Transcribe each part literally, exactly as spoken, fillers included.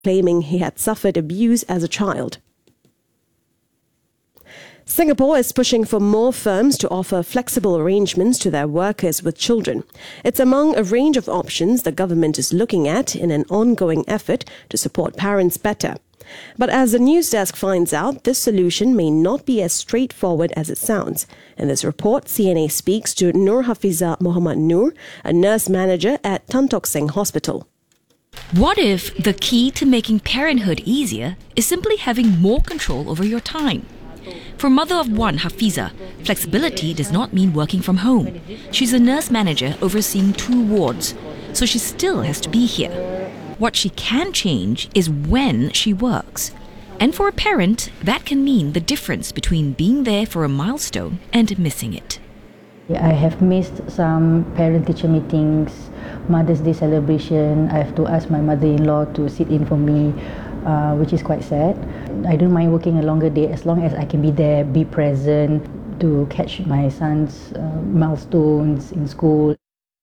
claiming he had suffered abuse as a child. Singapore is pushing for more firms to offer flexible arrangements to their workers with children. It's among a range of options the government is looking at in an ongoing effort to support parents better. But as the news desk finds out, this solution may not be as straightforward as it sounds. In this report, C N A speaks to Nur Hafiza Muhammad Nur, a nurse manager at Tan Tock Seng Hospital. What if the key to making parenthood easier is simply having more control over your time? For mother of one, Hafiza, flexibility does not mean working from home. She's a nurse manager overseeing two wards, so she still has to be here. What she can change is when she works. And for a parent, that can mean the difference between being there for a milestone and missing it. I have missed some parent-teacher meetings, Mother's Day celebration. I have to ask my mother-in-law to sit in for me, uh, which is quite sad. I don't mind working a longer day as long as I can be there, be present, to catch my son's uh, milestones in school.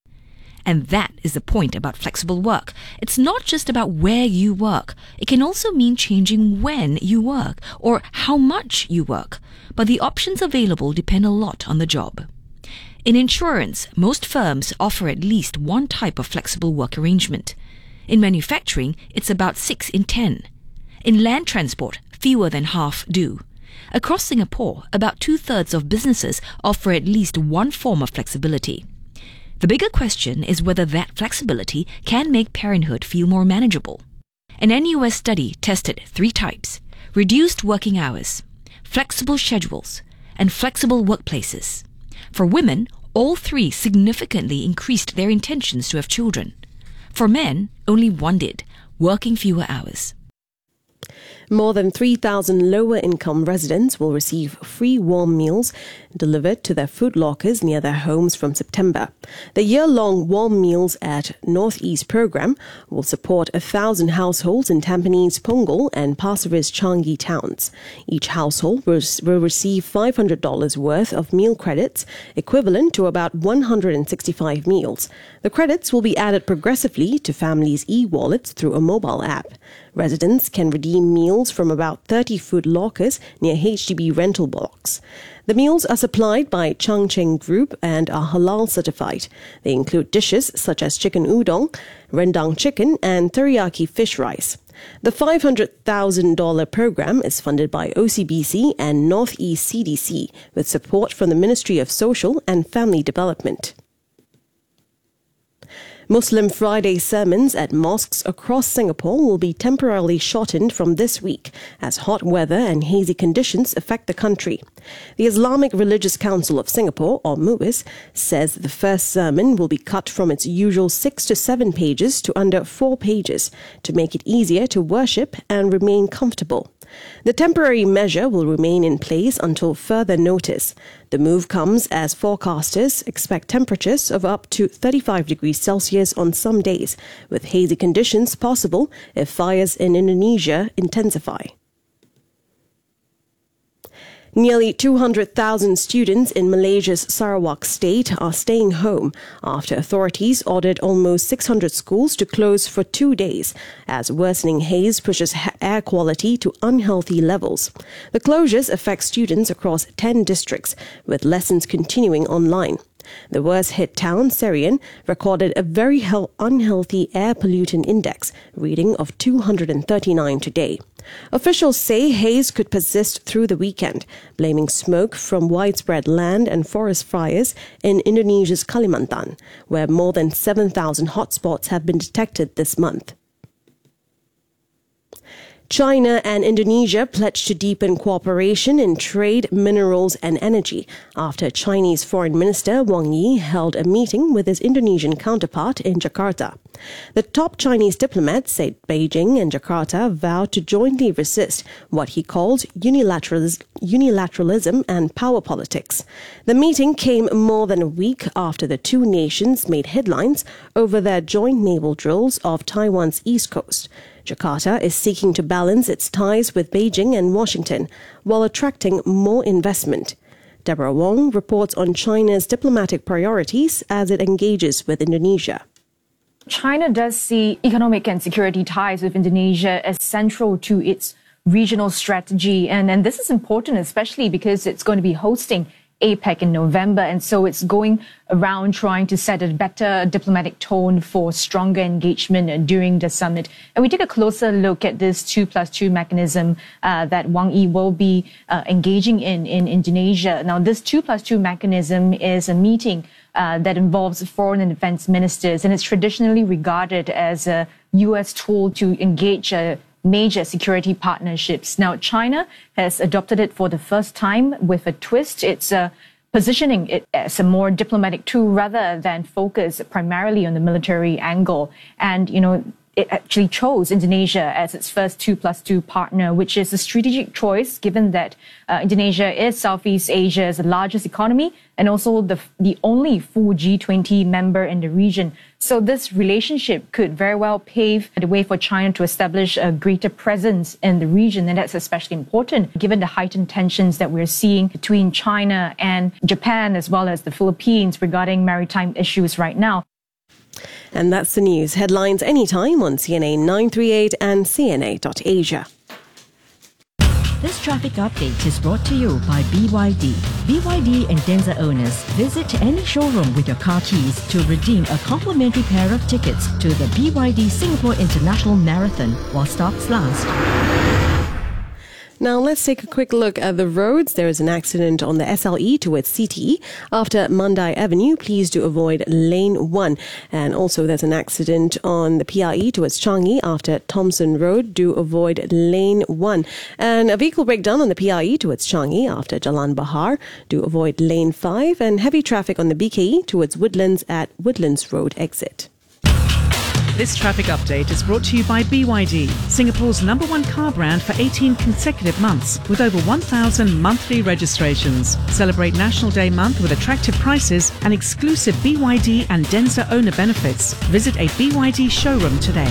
And that is the point about flexible work. It's not just about where you work. It can also mean changing when you work or how much you work. But the options available depend a lot on the job. In insurance, most firms offer at least one type of flexible work arrangement. In manufacturing, it's about six in ten. In land transport, fewer than half do. Across Singapore, about two-thirds of businesses offer at least one form of flexibility. The bigger question is whether that flexibility can make parenthood feel more manageable. An N U S study tested three types: reduced working hours, flexible schedules, and flexible workplaces. For women, all three significantly increased their intentions to have children. For men, only one did, working fewer hours. More than three thousand lower-income residents will receive free warm meals delivered to their food lockers near their homes from September. The year-long Warm Meals at Northeast program will support one thousand households in Tampines, Punggol and Pasir Ris Changi towns. Each household will receive five hundred dollars worth of meal credits, equivalent to about one hundred sixty-five meals. The credits will be added progressively to families' e-wallets through a mobile app. Residents can redeem meals from about thirty food lockers near H D B rental blocks. The meals are supplied by Chang Cheng Group and are halal certified. They include dishes such as chicken udon, rendang chicken and teriyaki fish rice. The five hundred thousand dollars program is funded by O C B C and Northeast C D C with support from the Ministry of Social and Family Development. Muslim Friday sermons at mosques across Singapore will be temporarily shortened from this week as hot weather and hazy conditions affect the country. The Islamic Religious Council of Singapore, or MUIS, says the first sermon will be cut from its usual six to seven pages to under four pages to make it easier to worship and remain comfortable. The temporary measure will remain in place until further notice. The move comes as forecasters expect temperatures of up to thirty-five degrees Celsius on some days, with hazy conditions possible if fires in Indonesia intensify. Nearly two hundred thousand students in Malaysia's Sarawak state are staying home after authorities ordered almost six hundred schools to close for two days as worsening haze pushes air quality to unhealthy levels. The closures affect students across ten districts, with lessons continuing online. The worst-hit town, Serian, recorded a very unhealthy air pollutant index reading of two hundred thirty-nine today. Officials say haze could persist through the weekend, blaming smoke from widespread land and forest fires in Indonesia's Kalimantan, where more than seven thousand hotspots have been detected this month. China and Indonesia pledged to deepen cooperation in trade, minerals and energy after Chinese Foreign Minister Wang Yi held a meeting with his Indonesian counterpart in Jakarta. The top Chinese diplomat said Beijing and Jakarta vowed to jointly resist what he called unilateralism, unilateralism and power politics. The meeting came more than a week after the two nations made headlines over their joint naval drills off Taiwan's east coast. Jakarta is seeking to balance its ties with Beijing and Washington while attracting more investment. Deborah Wong reports on China's diplomatic priorities as it engages with Indonesia. China does see economic and security ties with Indonesia as central to its regional strategy. And, and this is important, especially because it's going to be hosting APEC in November. And so it's going around trying to set a better diplomatic tone for stronger engagement during the summit. And we take a closer look at this two plus two mechanism uh, that Wang Yi will be uh, engaging in in Indonesia. Now, this two plus two mechanism is a meeting uh, that involves foreign and defense ministers, and it's traditionally regarded as a U S tool to engage uh, major security partnerships. Now, China has adopted it for the first time with a twist. It's uh, positioning it as a more diplomatic tool rather than focus primarily on the military angle. And, you know, it actually chose Indonesia as its first two plus two partner, which is a strategic choice given that uh, Indonesia is Southeast Asia's largest economy and also the the only full G twenty member in the region. So this relationship could very well pave the way for China to establish a greater presence in the region. And that's especially important given the heightened tensions that we're seeing between China and Japan as well as the Philippines regarding maritime issues right now. And that's the news. Headlines anytime on C N A nine thirty-eight and C N A dot Asia. This traffic update is brought to you by B Y D. B Y D and Denza owners, visit any showroom with your car keys to redeem a complimentary pair of tickets to the B Y D Singapore International Marathon while stocks last. Now let's take a quick look at the roads. There is an accident on the S L E towards C T E after Mandai Avenue. Please do avoid lane one. And also there's an accident on the P R E towards Changi after Thomson Road. Do avoid lane one. And a vehicle breakdown on the P R E towards Changi after Jalan Bahar. Do avoid lane five. And heavy traffic on the B K E towards Woodlands at Woodlands Road exit. This traffic update is brought to you by B Y D, Singapore's number one car brand for eighteen consecutive months, with over one thousand monthly registrations. Celebrate National Day month with attractive prices and exclusive B Y D and Denza owner benefits. Visit a B Y D showroom today.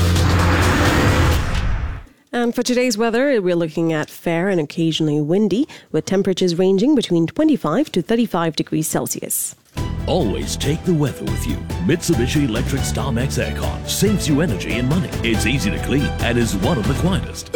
And for today's weather, we're looking at fair and occasionally windy, with temperatures ranging between twenty-five to thirty-five degrees Celsius. Always take the weather with you. Mitsubishi Electric StarMax Aircon saves you energy and money. It's easy to clean and is one of the quietest.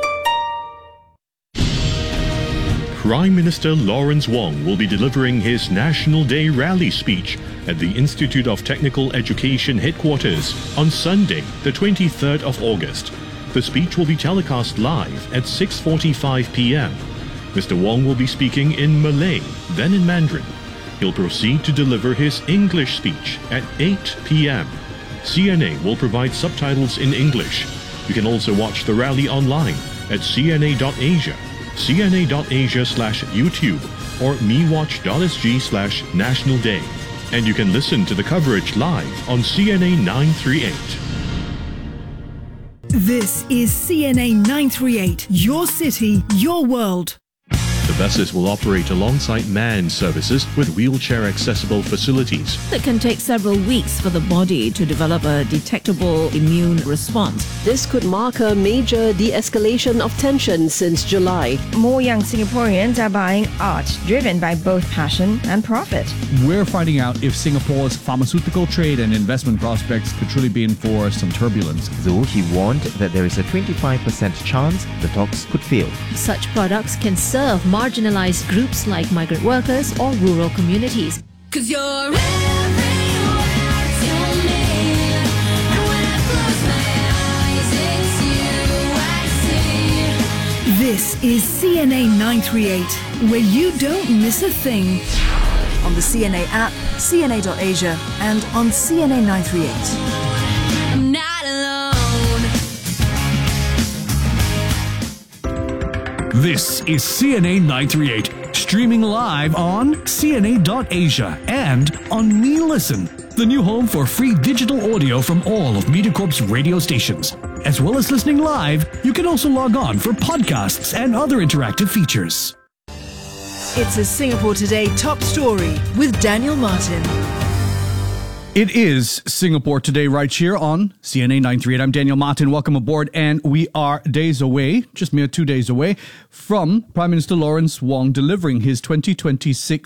Prime Minister Lawrence Wong will be delivering his National Day rally speech at the Institute of Technical Education headquarters on Sunday, the twenty-third of August. The speech will be telecast live at six forty-five p.m. Mister Wong will be speaking in Malay, then in Mandarin. He'll proceed to deliver his English speech at eight p.m. C N A will provide subtitles in English. You can also watch the rally online at C N A dot Asia, C N A dot Asia slash YouTube, or mewatch.sg slash National Day. And you can listen to the coverage live on C N A nine thirty-eight. This is C N A nine thirty-eight, your city, your world. The buses will operate alongside manned services with wheelchair-accessible facilities. It can take several weeks for the body to develop a detectable immune response. This could mark a major de-escalation of tension since July. More young Singaporeans are buying art driven by both passion and profit. We're finding out if Singapore's pharmaceutical trade and investment prospects could truly be in for some turbulence. Though he warned that there is a twenty-five percent chance the talks could fail. Such products can serve marginalized groups like migrant workers or rural communities. 'Cause you're everywhere to me. And when I close my eyes, it's you I see. This is C N A nine thirty-eight, where you don't miss a thing. On the C N A app, C N A dot Asia, and on C N A nine thirty-eight. I'm not alone. This is C N A nine thirty-eight, streaming live on C N A dot Asia and on Me Listen, the new home for free digital audio from all of MediaCorp's radio stations. As well as listening live, you can also log on for podcasts and other interactive features. It's a Singapore Today top story with Daniel Martin. It is Singapore Today right here on C N A nine thirty-eight. I'm Daniel Martin. Welcome aboard. And we are days away, just mere two days away, from Prime Minister Lawrence Wong delivering his twenty twenty-six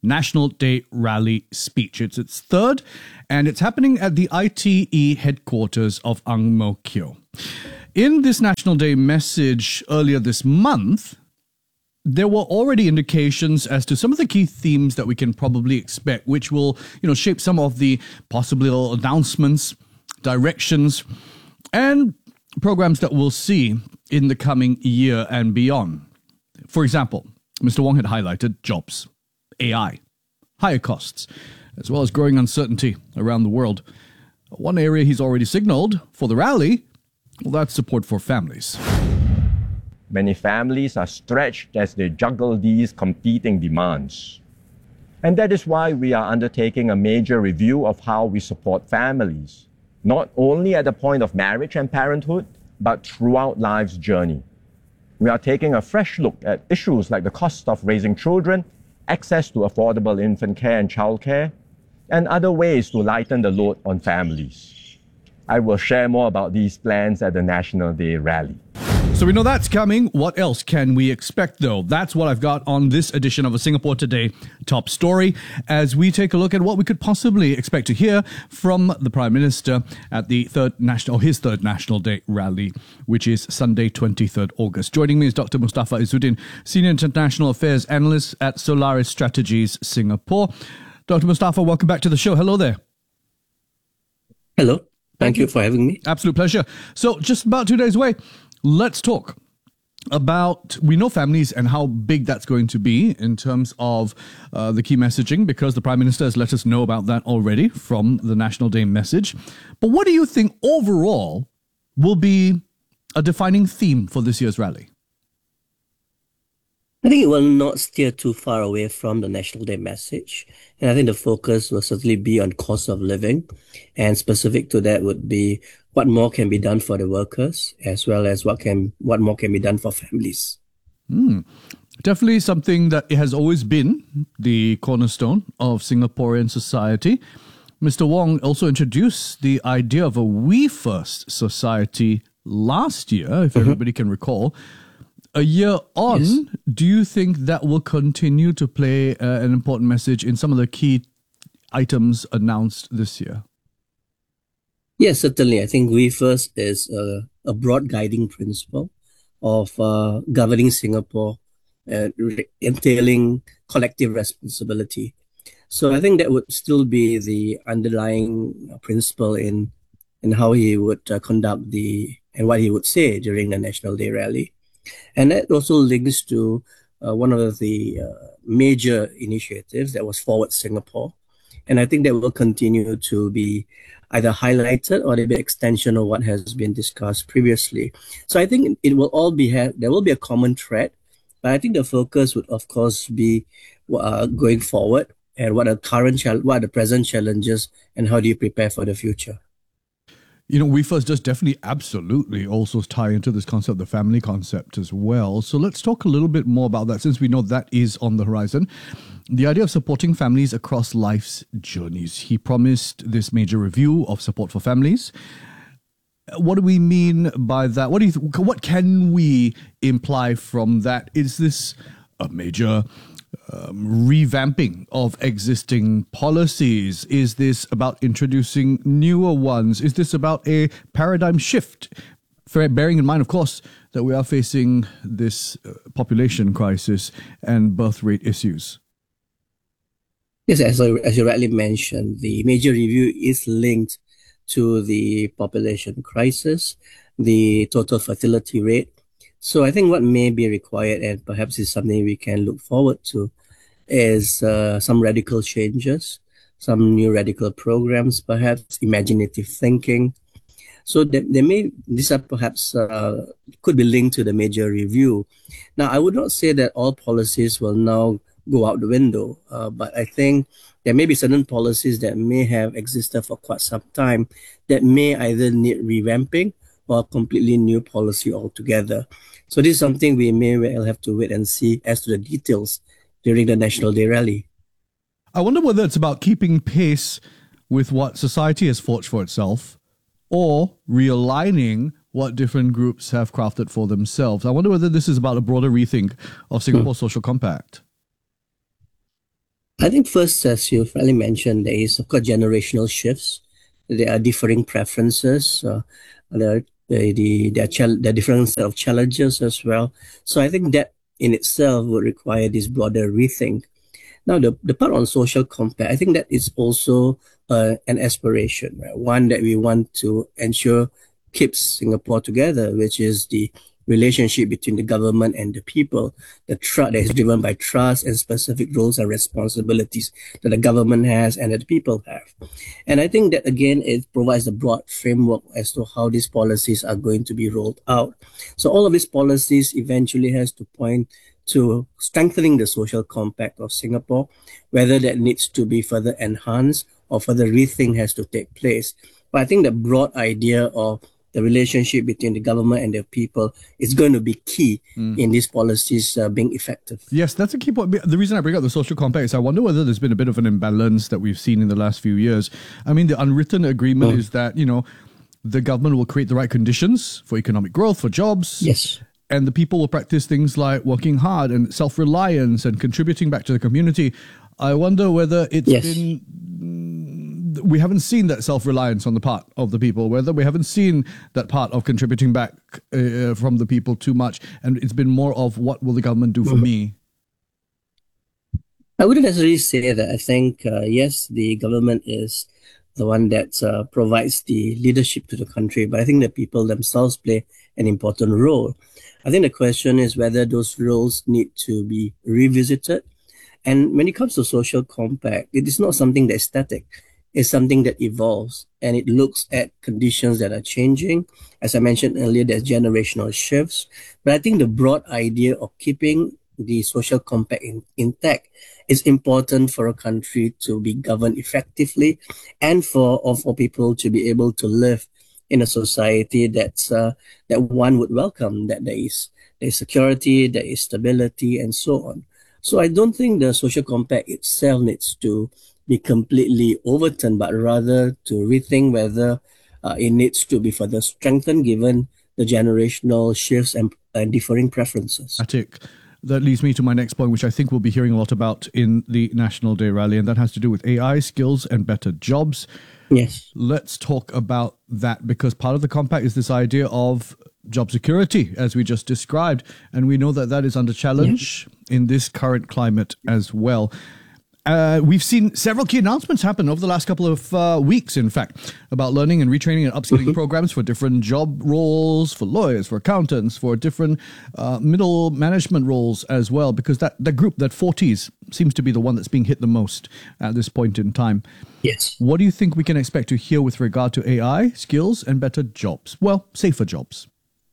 National Day Rally speech. It's its third, and it's happening at the I T E headquarters of Ang Mo Kio. In this National Day message earlier this month, there were already indications as to some of the key themes that we can probably expect, which will, you know, shape some of the possible announcements, directions, and programs that we'll see in the coming year and beyond. For example, Mister Wong had highlighted jobs, A I, higher costs, as well as growing uncertainty around the world. One area he's already signaled for the rally, well, that's support for families. Many families are stretched as they juggle these competing demands. And that is why we are undertaking a major review of how we support families, not only at the point of marriage and parenthood, but throughout life's journey. We are taking a fresh look at issues like the cost of raising children, access to affordable infant care and childcare, and other ways to lighten the load on families. I will share more about these plans at the National Day Rally. So we know that's coming. What else can we expect, though? That's what I've got on this edition of a Singapore Today Top Story, as we take a look at what we could possibly expect to hear from the Prime Minister at the third national, or his third National Day Rally, which is Sunday, twenty-third August. Joining me is Doctor Mustafa Izzuddin, Senior International Affairs Analyst at Solaris Strategies Singapore. Doctor Mustafa, welcome back to the show. Hello there. Hello. Thank you for having me. Absolute pleasure. So just about two days away, let's talk about, we know families and how big that's going to be in terms of uh, the key messaging, because the Prime Minister has let us know about that already from the National Day message. But what do you think overall will be a defining theme for this year's rally? I think it will not steer too far away from the National Day message. And I think the focus will certainly be on cost of living. And specific to that would be what more can be done for the workers, as well as what can what more can be done for families. Mm. Definitely something that has always been the cornerstone of Singaporean society. Mister Wong also introduced the idea of a We First society last year, if mm-hmm. everybody can recall. A year on, yes. Do you think that will continue to play uh, an important message in some of the key items announced this year? Yes, certainly. I think We First is a, a broad guiding principle of uh, governing Singapore, uh, re- entailing collective responsibility. So I think that would still be the underlying principle in in how he would uh, conduct the, and what he would say during the National Day Rally. And that also links to uh, one of the uh, major initiatives that was Forward Singapore. And I think that will continue to be either highlighted or maybe extension of what has been discussed previously. So I think it will all be, ha- there will be a common thread, but I think the focus would of course be uh, going forward and what are current, chal- what are the present challenges and how do you prepare for the future. You know, We First does definitely absolutely also tie into this concept, the family concept as well. So let's talk a little bit more about that, since we know that is on the horizon. The idea of supporting families across life's journeys. He promised this major review of support for families. What do we mean by that? What do you th- what can we imply from that? Is this a major Um, revamping of existing policies? Is this about introducing newer ones? Is this about a paradigm shift? For, bearing in mind, of course, that we are facing this uh, population crisis and birth rate issues. Yes, as, I, as you rightly mentioned, the major review is linked to the population crisis, the total fertility rate. So I think what may be required, and perhaps is something we can look forward to, is uh, some radical changes, some new radical programs, perhaps imaginative thinking. So they, they may, these are perhaps, uh, could be linked to the major review. Now, I would not say that all policies will now go out the window, uh, but I think there may be certain policies that may have existed for quite some time that may either need revamping or a completely new policy altogether. So this is something we may well have to wait and see as to the details during the National Day Rally. I wonder whether it's about keeping pace with what society has forged for itself or realigning what different groups have crafted for themselves. I wonder whether this is about a broader rethink of Singapore's hmm. social compact. I think first, as you fairly mentioned, there is of course generational shifts. There are differing preferences. Uh, there are the the there are, chal- there are different set of challenges as well. So I think that in itself would require this broader rethink. Now, the, the part on social compact, I think that is also uh, an aspiration, right? One that we want to ensure keeps Singapore together, which is the relationship between the government and the people, the trust that is driven by trust and specific roles and responsibilities that the government has and that the people have. And I think that, again, it provides a broad framework as to how these policies are going to be rolled out. So all of these policies eventually has to point to strengthening the social compact of Singapore, whether that needs to be further enhanced or further rethink has to take place. But I think the broad idea of the relationship between the government and the people is going to be key mm. in these policies uh, being effective. Yes, that's a key point. The reason I bring up the social compact is I wonder whether there's been a bit of an imbalance that we've seen in the last few years. I mean, the unwritten agreement mm. is that, you know, the government will create the right conditions for economic growth, for jobs. Yes. And the people will practice things like working hard and self-reliance and contributing back to the community. I wonder whether it's yes. been... we haven't seen that self-reliance on the part of the people, whether we haven't seen that part of contributing back uh, from the people too much, and it's been more of what will the government do for mm-hmm. me? I wouldn't necessarily say that. I think, uh, yes, the government is the one that uh, provides the leadership to the country, but I think the people themselves play an important role. I think the question is whether those roles need to be revisited. And when it comes to social compact, it is not something that's static. It's something that evolves, and it looks at conditions that are changing. As I mentioned earlier, there's generational shifts. But I think the broad idea of keeping the social compact in, intact is important for a country to be governed effectively and for, or for people to be able to live in a society that's uh, that one would welcome, that there is there is security, there is stability, and so on. So I don't think the social compact itself needs to be completely overturned, but rather to rethink whether uh, it needs to be further strengthened given the generational shifts and, and differing preferences. Atik, that leads me to my next point, which I think we'll be hearing a lot about in the National Day rally, and that has to do with A I, skills, and better jobs. Yes. Let's talk about that, because part of the compact is this idea of job security, as we just described, and we know that that is under challenge yeah. in this current climate as well. Uh, we've seen several key announcements happen over the last couple of uh, weeks, in fact, about learning and retraining and upskilling mm-hmm. programs for different job roles, for lawyers, for accountants, for different uh, middle management roles as well, because that, that group, that forties, seems to be the one that's being hit the most at this point in time. Yes. What do you think we can expect to hear with regard to A I, skills, and better jobs? Well, safer jobs.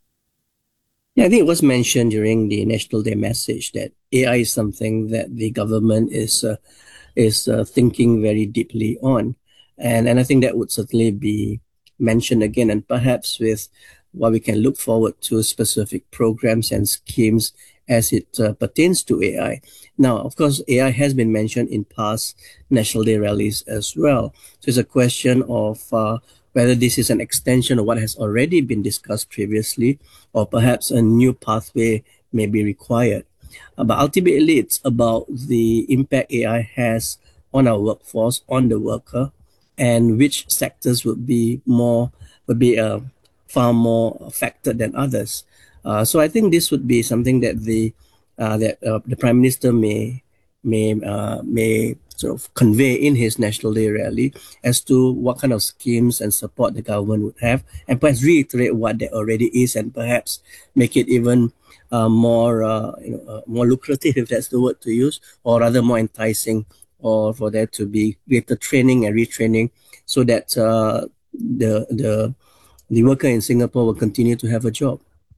Yeah, I think it was mentioned during the National Day message that A I is something that the government is uh, is uh, thinking very deeply on. And, and I think that would certainly be mentioned again, and perhaps with what we can look forward to specific programs and schemes as it uh, pertains to A I. Now, of course, A I has been mentioned in past National Day rallies as well. So it's a question of uh, whether this is an extension of what has already been discussed previously, or perhaps a new pathway may be required. Uh, but ultimately, it's about the impact A I has on our workforce, on the worker, and which sectors would be more, would be uh, far more affected than others. Uh, so I think this would be something that the uh, that uh, the Prime Minister may may uh, may sort of convey in his National Day rally as to what kind of schemes and support the government would have, and perhaps reiterate what there already is, and perhaps make it even uh, more uh, you know uh, more lucrative, if that's the word to use, or rather more enticing, or for there to be greater training and retraining, so that uh, the the the worker in Singapore will continue to have a job.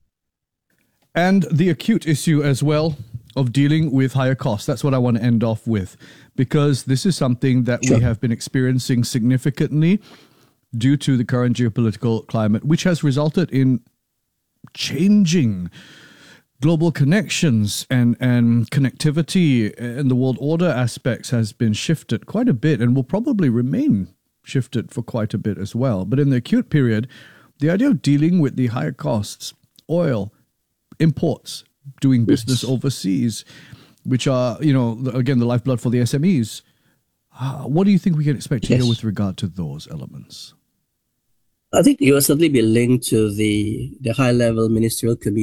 And the acute issue as well of dealing with higher costs. That's what I want to end off with, because this is something that sure. we have been experiencing significantly due to the current geopolitical climate, which has resulted in changing global connections and, and connectivity, and the world order aspects has been shifted quite a bit and will probably remain shifted for quite a bit as well. But in the acute period, the idea of dealing with the higher costs, oil, imports, doing business overseas, which are, you know, the- again, the lifeblood for the S M Es. Uh, what do you think we can expect to Yes. hear with regard to those elements? I think it will certainly be linked to the, the high-level ministerial committee